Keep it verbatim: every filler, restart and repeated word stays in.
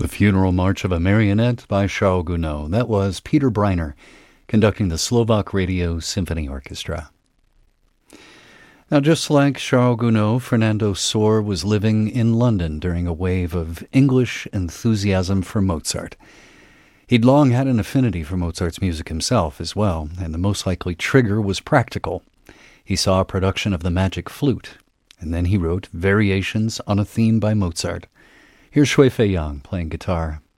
The Funeral March of a Marionette by Charles Gounod. That was Peter Breiner conducting the Slovak Radio Symphony Orchestra. Now, just like Charles Gounod, Fernando Sor was living in London during a wave of English enthusiasm for Mozart. He'd long had an affinity for Mozart's music himself as well, and the most likely trigger was practical. He saw a production of The Magic Flute, and then he wrote variations on a theme by Mozart. Here's Shui Fei Yang playing guitar.